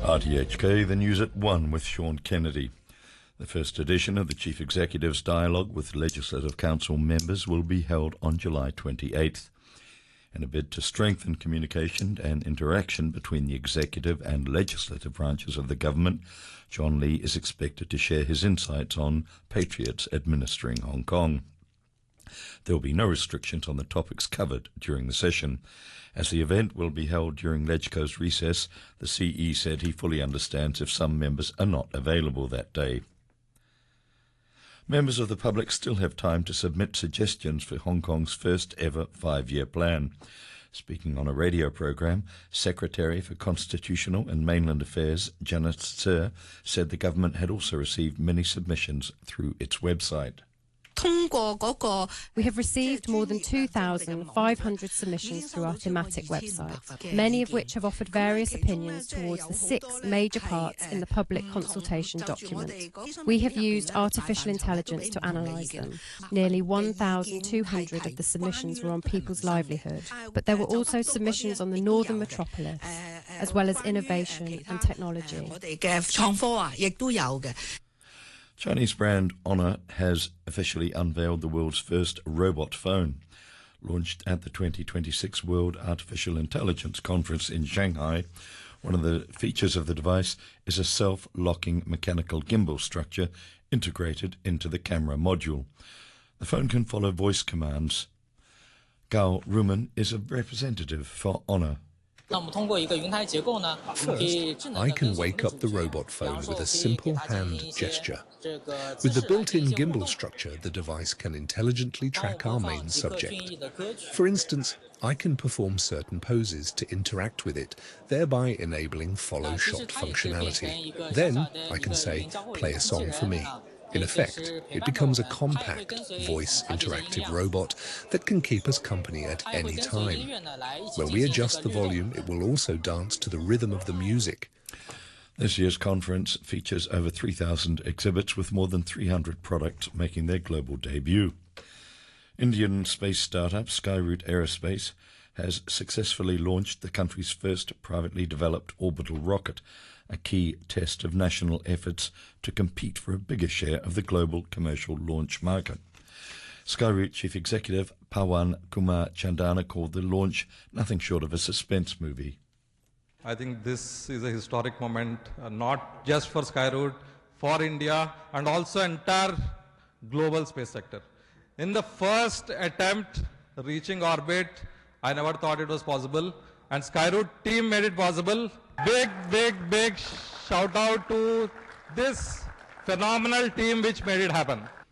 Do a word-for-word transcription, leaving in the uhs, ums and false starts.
R T H K, the news at one with Sean Kennedy. The first edition of the Chief Executive's Dialogue with Legislative Council members will be held on July twenty-eighth. In a bid to strengthen communication and interaction between the executive and legislative branches of the government, John Lee is expected to share his insights on patriots administering Hong Kong. There will be no restrictions on the topics covered during the session. As the event will be held during LegCo's recess, the C E said he fully understands if some members are not available that day. Members of the public still have time to submit suggestions for Hong Kong's first ever five-year plan. Speaking on a radio program, Secretary for Constitutional and Mainland Affairs Janice Tse said the government had also received many submissions through its website. We have received more than two thousand five hundred submissions through our thematic website, many of which have offered various opinions towards the six major parts in the public consultation document. We have used artificial intelligence to analyse them. Nearly one thousand two hundred of the submissions were on people's livelihood, but there were also submissions on the Northern Metropolis, as well as innovation and technology. Chinese brand Honor has officially unveiled the world's first robot phone. Launched at the twenty twenty-six World Artificial Intelligence Conference in Shanghai, one of the features of the device is a self-locking mechanical gimbal structure integrated into the camera module. The phone can follow voice commands. Gao Rumen is a representative for Honor. First, I can wake up the robot phone with a simple hand gesture. With the built-in gimbal structure, the device can intelligently track our main subject. For instance, I can perform certain poses to interact with it, thereby enabling follow-shot functionality. Then I can say, play a song for me. In effect, it becomes a compact, voice interactive robot that can keep us company at any time. When we adjust the volume, it will also dance to the rhythm of the music. This year's conference features over three thousand exhibits with more than three hundred products making their global debut. Indian space startup Skyroot Aerospace has successfully launched the country's first privately developed orbital rocket, a key test of national efforts to compete for a bigger share of the global commercial launch market. Skyroot Chief Executive Pawan Kumar Chandana called the launch nothing short of a suspense movie. I think this is a historic moment, uh, not just for Skyroot, for India, and also entire global space sector. In the first attempt reaching orbit, I never thought it was possible, and Skyroot team made it possible. Big, big, big shout out to this phenomenal team which made it happen.